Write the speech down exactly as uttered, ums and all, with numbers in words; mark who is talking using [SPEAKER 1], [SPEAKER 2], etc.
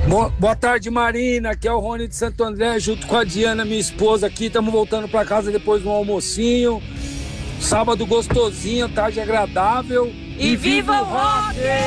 [SPEAKER 1] Bo- Boa tarde, Marina. Aqui é o Rony de Santo André, junto com a Diana, minha esposa aqui. Estamos voltando para casa depois do almocinho. Sábado gostosinho, tarde agradável.
[SPEAKER 2] E viva o rock!